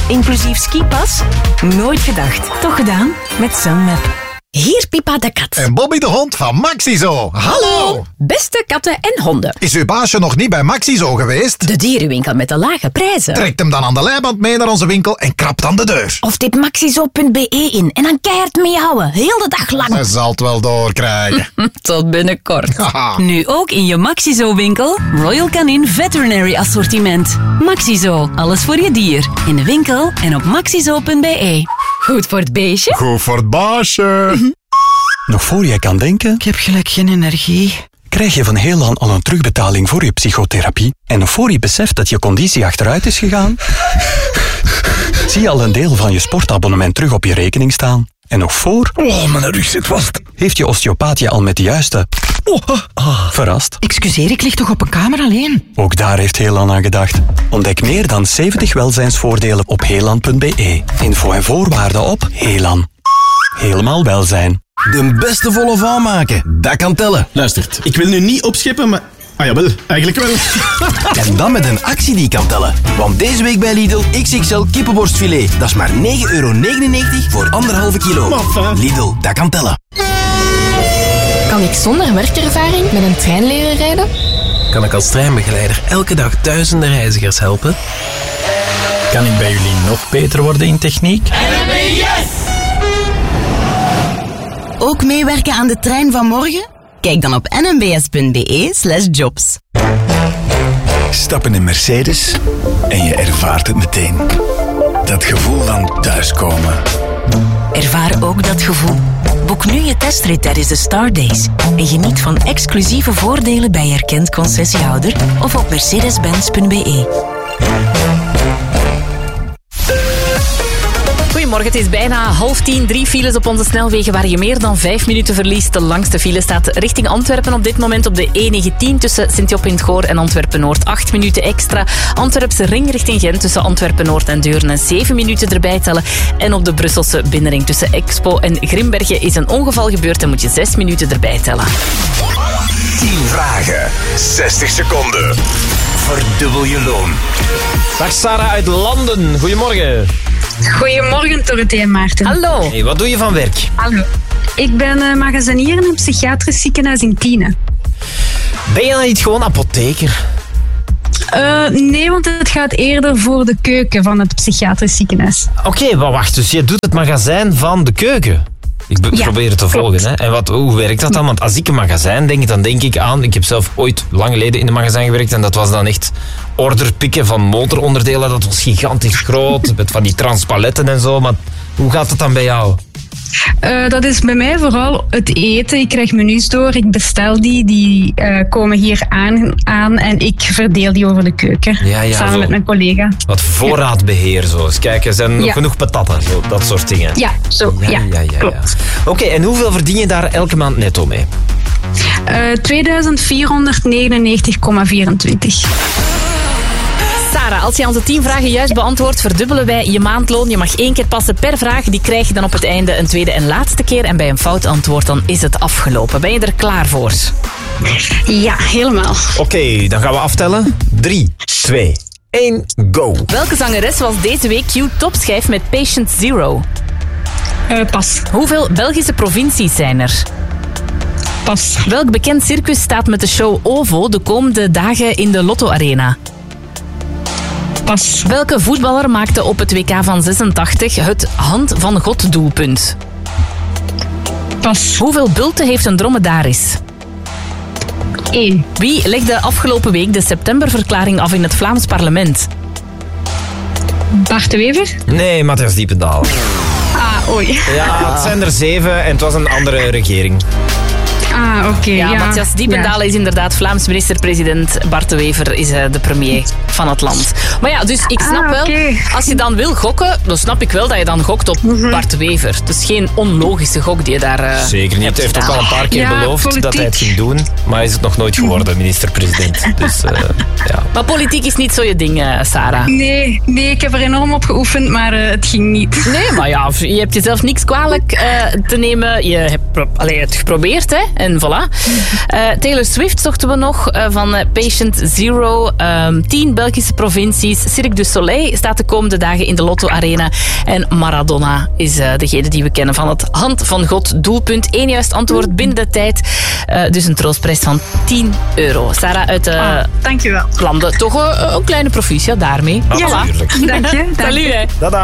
inclusief skipas? Nooit gedacht. Toch gedaan? Met Sunweb. Hier Pipa de kat. En Bobby de hond van Maxizo. Hallo! Beste katten en honden. Is uw baasje nog niet bij Maxizo geweest? De dierenwinkel met de lage prijzen. Trekt hem dan aan de leiband mee naar onze winkel en krapt aan de deur. Of typ maxizo.be in en dan keihard meehouden. Heel de dag lang. Hij zal het wel doorkrijgen. Tot binnenkort. Nu ook in je Maxizo-winkel. Royal Canin Veterinary Assortiment. Maxizo, alles voor je dier. In de winkel en op maxizo.be. Goed voor het beestje. Goed voor het baasje. Nog voor jij kan denken, Ik heb gelijk geen energie. krijg je van Heelan al een terugbetaling voor je psychotherapie. En nog voor je beseft dat je conditie achteruit is gegaan, zie je al een deel van je sportabonnement terug op je rekening staan. En nog voor... Oh, mijn rug zit vast. Heeft je osteopaat je al met de juiste... verrast? Excuseer, ik lig toch op een kamer alleen? Ook daar heeft Heelan aan gedacht. Ontdek meer dan 70 welzijnsvoordelen op heelan.be. Info en voorwaarden op Heelan. Helemaal welzijn. De beste volle van maken, dat kan tellen. Luistert, ik wil nu niet opscheppen, maar... Ah jawel, eigenlijk wel. En dan met een actie die kan tellen. Want deze week bij Lidl XXL kippenborstfilet. Dat is maar €9,99 voor 1,5 kilo. Maffa. Lidl, dat kan tellen. Kan ik zonder werkervaring met een trein leren rijden? Kan ik als treinbegeleider elke dag duizenden reizigers helpen? Kan ik bij jullie nog beter worden in techniek? Ook meewerken aan de trein van morgen? Kijk dan op nmbs.be/jobs. Stap in een Mercedes en je ervaart het meteen. Dat gevoel van thuiskomen. Ervaar ook dat gevoel. Boek nu je testrit tijdens de Star Days. En geniet van exclusieve voordelen bij erkend concessiehouder of op mercedes-benz.be. Goedemorgen, het is bijna 9:30. 3 files op onze snelwegen waar je meer dan 5 minuten verliest. De langste file staat richting Antwerpen op dit moment op de E19 tussen Sint-Job in het Goor en Antwerpen-Noord. 8 minuten extra. Antwerpse ring richting Gent tussen Antwerpen-Noord en Deurne. 7 minuten erbij tellen. En op de Brusselse binnenring tussen Expo en Grimbergen is een ongeval gebeurd en moet je 6 minuten erbij tellen. 10 vragen, 60 seconden. Verdubbel je loon. Dag Sarah uit Landen, goedemorgen. Goedemorgen, Dorothee en Maarten. Hallo. Hey, wat doe je van werk? Hallo. Ik ben magazinier in een psychiatrisch ziekenhuis in Tiene. Ben je dan niet gewoon apotheker? Nee, want het gaat eerder voor de keuken van het psychiatrisch ziekenhuis. Oké, maar wacht, dus je doet het magazijn van de keuken? Ik probeer het te volgen. Hè. En hoe werkt dat dan? Want als ik een magazijn denk, dan denk ik aan... Ik heb zelf ooit lang geleden in een magazijn gewerkt en dat was dan echt orderpikken van motoronderdelen. Dat was gigantisch groot, met van die transpaletten en zo. Maar hoe gaat het dan bij jou? Dat is bij mij vooral het eten. Ik krijg menus door, ik bestel die komen hier aan en ik verdeel die over de keuken. Samen met mijn collega. Wat voorraadbeheer zo. Dus kijk, er zijn nog genoeg patatten, zo, dat soort dingen. Ja, zo. Klopt. Oké, en hoeveel verdien je daar elke maand netto mee? €2.499,24. Sarah, als je onze 10 vragen juist beantwoordt, verdubbelen wij je maandloon. Je mag 1 keer passen per vraag. Die krijg je dan op het einde een tweede en laatste keer. En bij een fout antwoord, dan is het afgelopen. Ben je er klaar voor? Ja, helemaal. Oké, dan gaan we aftellen. 3, 2, 1, go. Welke zangeres was deze week Q-topschijf met Patient Zero? Pas. Hoeveel Belgische provincies zijn er? Pas. Welk bekend circus staat met de show OVO de komende dagen in de Lotto Arena? Pas. Welke voetballer maakte op het WK van 86 het hand van God doelpunt? Pas. Hoeveel bulten heeft een dromedaris? 1. Wie legde afgelopen week de septemberverklaring af in het Vlaams parlement? Bart de Wever? Nee, Matthias Diependaal. Oei. Ja, het zijn er 7 en het was een andere regering. Oké. Ja, Matthias Diependaal is inderdaad Vlaams minister-president. Bart de Wever is de premier van het land. Maar ja, dus ik snap wel, als je dan wil gokken, dan snap ik wel dat je dan gokt op Bart de Wever. Het is geen onlogische gok die je daar Zeker niet. Hij heeft ook al een paar keer beloofd politiek dat hij het ging doen. Maar is het nog nooit geworden, minister-president. Dus, ja. Maar politiek is niet zo je ding, Sarah. Nee, ik heb er enorm op geoefend, maar het ging niet. Nee, maar ja, je hebt jezelf niks kwalijk te nemen. Je hebt het geprobeerd, hè? En voilà. Taylor Swift zochten we nog van Patient Zero. 10 Belgische provincies. Cirque du Soleil staat de komende dagen in de Lotto Arena. En Maradona is degene die we kennen van het Hand van God doelpunt. 1 juist antwoord binnen de tijd. Dus een troostprijs van €10. Sarah uit dankjewel. Landen. Toch een kleine proficiat daarmee. Ja, voilà. dank je. Salut, hè.